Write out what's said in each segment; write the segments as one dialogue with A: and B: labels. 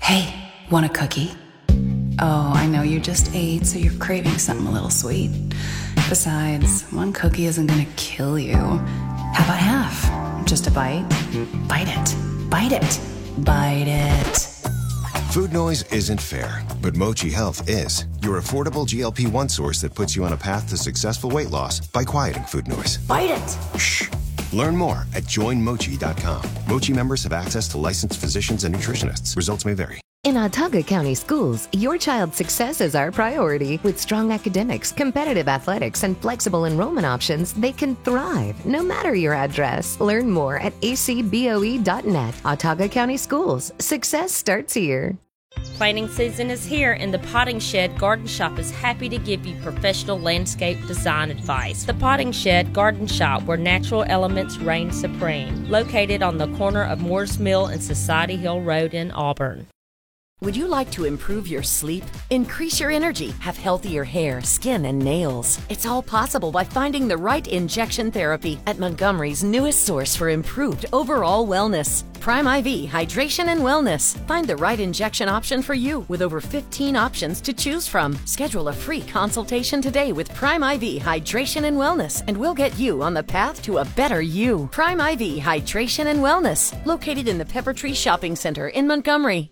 A: Hey, want a cookie? Oh, I know you just ate, so you're craving something a little sweet. Besides, one cookie isn't gonna kill you. How about half? Just a bite? Bite it. Bite it. Bite it.
B: Food noise isn't fair, but Mochi Health is. Your affordable GLP-1 source that puts you on a path to successful weight loss by quieting food noise.
A: Bite it.
B: Shh. Learn more at joinmochi.com. Mochi members have access to licensed physicians and nutritionists. Results may vary.
C: In Autauga County Schools, your child's success is our priority. With strong academics, competitive athletics, and flexible enrollment options, they can thrive no matter your address. Learn more at acboe.net. Autauga County Schools. Success starts here.
D: Planting season is here, and the Potting Shed Garden Shop is happy to give you professional landscape design advice. The Potting Shed Garden Shop, where natural elements reign supreme. Located on the corner of Moores Mill and Society Hill Road in Auburn.
E: Would you like to improve your sleep, increase your energy, have healthier hair, skin, and nails? It's all possible by finding the right injection therapy at Montgomery's newest source for improved overall wellness. Prime IV Hydration and Wellness. Find the right injection option for you with over 15 options to choose from. Schedule a free consultation today with Prime IV Hydration and Wellness, and we'll get you on the path to a better you. Prime IV Hydration and Wellness, located in the Pepper Tree Shopping Center in Montgomery.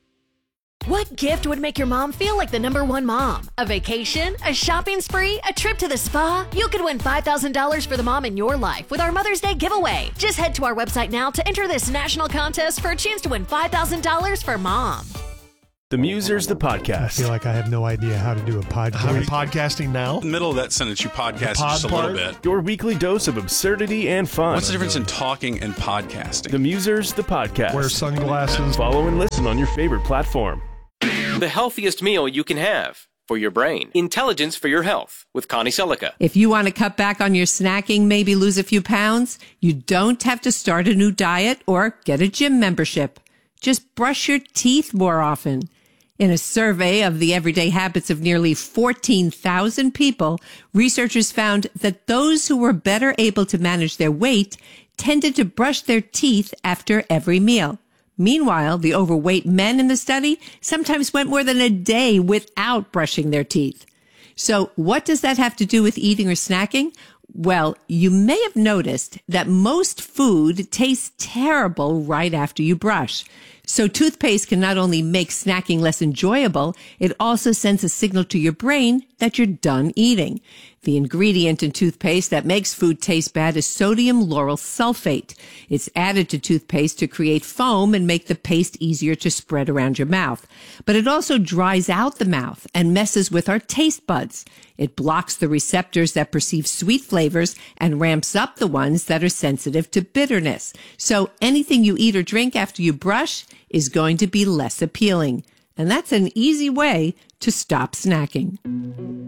F: What gift would make your mom feel like the #1 mom? A vacation? A shopping spree? A trip to the spa? You could win $5,000 for the mom in your life with our Mother's Day giveaway. Just head to our website now to enter this national contest for a chance to win $5,000 for mom.
G: The Musers, the podcast.
H: I feel like I have no idea how to do a podcast.
I: How are you podcasting now?
J: In the middle of that sentence, you podcast just a little bit.
G: Your weekly dose of absurdity and fun.
J: What's the difference in talking and podcasting?
G: The Musers, the podcast.
H: Wear sunglasses.
G: Follow and listen on your favorite platform.
K: The healthiest meal you can have for your brain. Intelligence for your health with Connie Selica.
L: If you want to cut back on your snacking, maybe lose a few pounds, you don't have to start a new diet or get a gym membership. Just brush your teeth more often. In a survey of the everyday habits of nearly 14,000 people, researchers found that those who were better able to manage their weight tended to brush their teeth after every meal. Meanwhile, the overweight men in the study sometimes went more than a day without brushing their teeth. So what does that have to do with eating or snacking? Well, you may have noticed that most food tastes terrible right after you brush. So toothpaste can not only make snacking less enjoyable, it also sends a signal to your brain that you're done eating. The ingredient in toothpaste that makes food taste bad is sodium lauryl sulfate. It's added to toothpaste to create foam and make the paste easier to spread around your mouth. But it also dries out the mouth and messes with our taste buds. It blocks the receptors that perceive sweet flavors and ramps up the ones that are sensitive to bitterness. So anything you eat or drink after you brush is going to be less appealing. And that's an easy way to stop snacking.